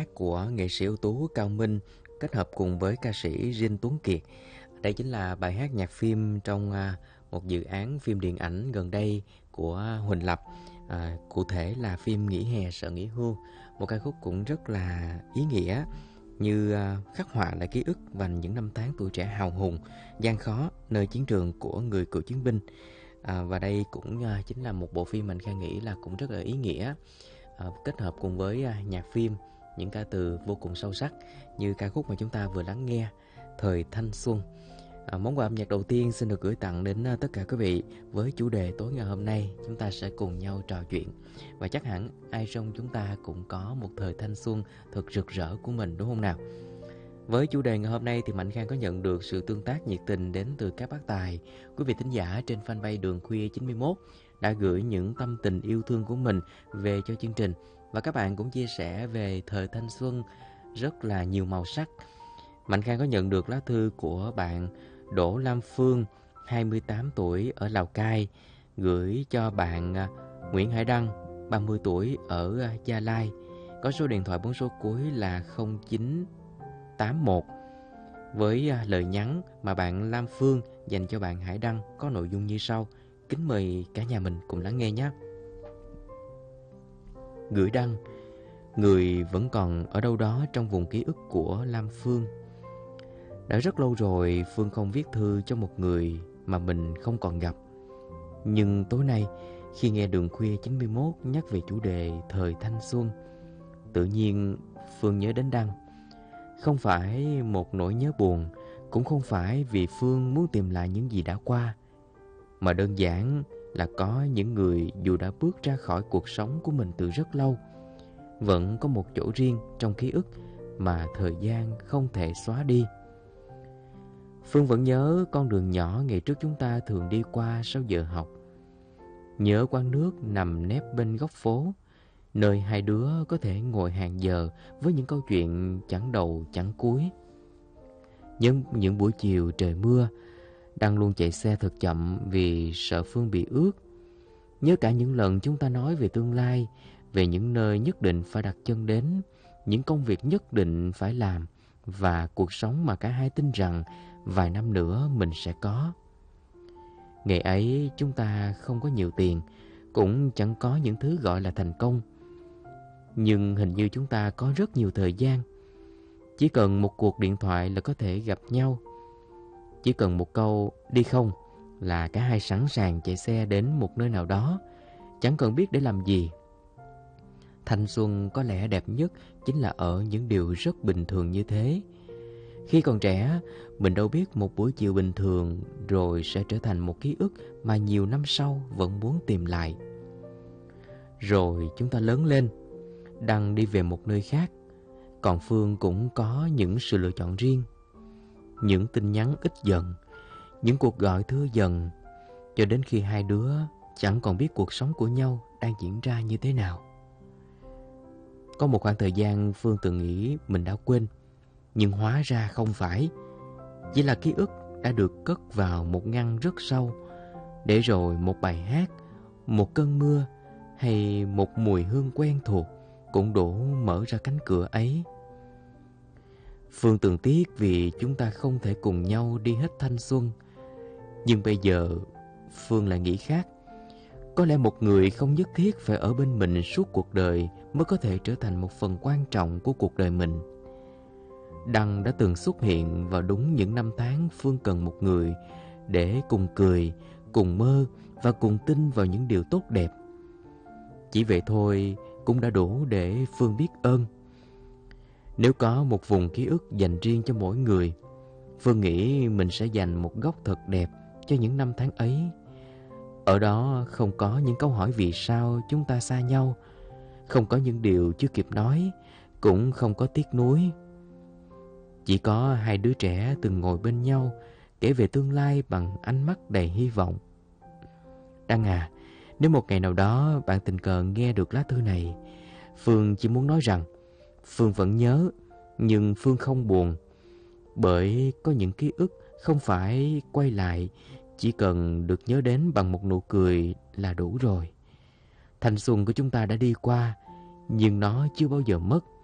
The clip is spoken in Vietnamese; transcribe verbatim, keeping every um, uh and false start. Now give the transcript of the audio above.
hát của nghệ sĩ ưu tú Cao Minh kết hợp cùng với ca sĩ Rin Tuấn Kiệt. Đây chính là bài hát nhạc phim trong một dự án phim điện ảnh gần đây của Huỳnh Lập, à, cụ thể là phim Nghỉ hè sợ nghỉ hưu. Một ca khúc cũng rất là ý nghĩa, như khắc họa lại ký ức và những năm tháng tuổi trẻ hào hùng, gian khó nơi chiến trường của người cựu chiến binh. À, và đây cũng chính là một bộ phim mình Khang nghĩ là cũng rất là ý nghĩa, à, kết hợp cùng với nhạc phim những ca từ vô cùng sâu sắc như ca khúc mà chúng ta vừa lắng nghe, Thời Thanh Xuân. À, món quà âm nhạc đầu tiên xin được gửi tặng đến tất cả quý vị với chủ đề tối ngày hôm nay chúng ta sẽ cùng nhau trò chuyện, và chắc hẳn ai trong chúng ta cũng có một thời thanh xuân thật rực rỡ của mình, đúng không nào? Với chủ đề ngày hôm nay thì Mạnh Khang có nhận được sự tương tác nhiệt tình đến từ các bác tài, quý vị thính giả trên fanpage Đường Khuya chín mươi mốt đã gửi những tâm tình yêu thương của mình về cho chương trình, và các bạn cũng chia sẻ về thời thanh xuân rất là nhiều màu sắc. Mạnh Khang có nhận được lá thư của bạn Đỗ Lam Phương, hai mươi tám tuổi ở Lào Cai, gửi cho bạn Nguyễn Hải Đăng, ba mươi tuổi ở Gia Lai, có số điện thoại bốn số cuối là không chín tám một. Với lời nhắn mà bạn Lam Phương dành cho bạn Hải Đăng có nội dung như sau. Kính mời cả nhà mình cùng lắng nghe nhé. Gửi Đăng, người vẫn còn ở đâu đó trong vùng ký ức của Lam Phương. Đã rất lâu rồi Phương không viết thư cho một người mà mình không còn gặp. Nhưng tối nay khi nghe Đường Khuya chín mươi mốt nhắc về chủ đề thời thanh xuân, tự nhiên Phương nhớ đến Đăng. Không phải một nỗi nhớ buồn, cũng không phải vì Phương muốn tìm lại những gì đã qua, mà đơn giản là có những người dù đã bước ra khỏi cuộc sống của mình từ rất lâu, vẫn có một chỗ riêng trong ký ức mà thời gian không thể xóa đi. Phương vẫn nhớ con đường nhỏ ngày trước chúng ta thường đi qua sau giờ học. Nhớ quán nước nằm nép bên góc phố, nơi hai đứa có thể ngồi hàng giờ với những câu chuyện chẳng đầu chẳng cuối. Nhớ những buổi chiều trời mưa, Đăng luôn chạy xe thật chậm vì sợ Phương bị ướt. Nhớ cả những lần chúng ta nói về tương lai, về những nơi nhất định phải đặt chân đến, những công việc nhất định phải làm, và cuộc sống mà cả hai tin rằng vài năm nữa mình sẽ có. Ngày ấy chúng ta không có nhiều tiền, cũng chẳng có những thứ gọi là thành công, nhưng hình như chúng ta có rất nhiều thời gian. Chỉ cần một cuộc điện thoại là có thể gặp nhau. Chỉ cần một câu đi không là cả hai sẵn sàng chạy xe đến một nơi nào đó, chẳng cần biết để làm gì. Thanh xuân có lẽ đẹp nhất chính là ở những điều rất bình thường như thế. Khi còn trẻ, mình đâu biết một buổi chiều bình thường rồi sẽ trở thành một ký ức mà nhiều năm sau vẫn muốn tìm lại. Rồi chúng ta lớn lên, Đăng đi về một nơi khác, còn Phương cũng có những sự lựa chọn riêng. Những tin nhắn ít dần, những cuộc gọi thưa dần, cho đến khi hai đứa chẳng còn biết cuộc sống của nhau đang diễn ra như thế nào. Có một khoảng thời gian Phương từng nghĩ mình đã quên, nhưng hóa ra không phải. Chỉ là ký ức đã được cất vào một ngăn rất sâu, để rồi một bài hát, một cơn mưa hay một mùi hương quen thuộc cũng đủ mở ra cánh cửa ấy. Phương từng tiếc vì chúng ta không thể cùng nhau đi hết thanh xuân. Nhưng bây giờ Phương lại nghĩ khác. Có lẽ một người không nhất thiết phải ở bên mình suốt cuộc đời mới có thể trở thành một phần quan trọng của cuộc đời mình. Đăng đã từng xuất hiện vào đúng những năm tháng Phương cần một người để cùng cười, cùng mơ và cùng tin vào những điều tốt đẹp. Chỉ vậy thôi cũng đã đủ để Phương biết ơn. Nếu có một vùng ký ức dành riêng cho mỗi người, Phương nghĩ mình sẽ dành một góc thật đẹp cho những năm tháng ấy. Ở đó không có những câu hỏi vì sao chúng ta xa nhau, không có những điều chưa kịp nói, cũng không có tiếc nuối. Chỉ có hai đứa trẻ từng ngồi bên nhau, kể về tương lai bằng ánh mắt đầy hy vọng. Đăng à, nếu một ngày nào đó bạn tình cờ nghe được lá thư này, Phương chỉ muốn nói rằng Phương vẫn nhớ, nhưng Phương không buồn. Bởi có những ký ức không phải quay lại, chỉ cần được nhớ đến bằng một nụ cười là đủ rồi. Thanh xuân của chúng ta đã đi qua, nhưng nó chưa bao giờ mất.